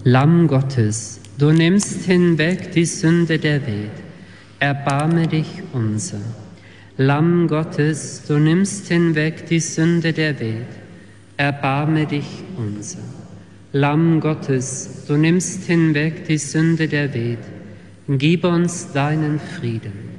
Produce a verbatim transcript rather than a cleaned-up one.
Lamm Gottes, du nimmst hinweg die Sünde der Welt, erbarme dich unser. Lamm Gottes, du nimmst hinweg die Sünde der Welt, erbarme dich unser. Lamm Gottes, du nimmst hinweg die Sünde der Welt, gib uns deinen Frieden.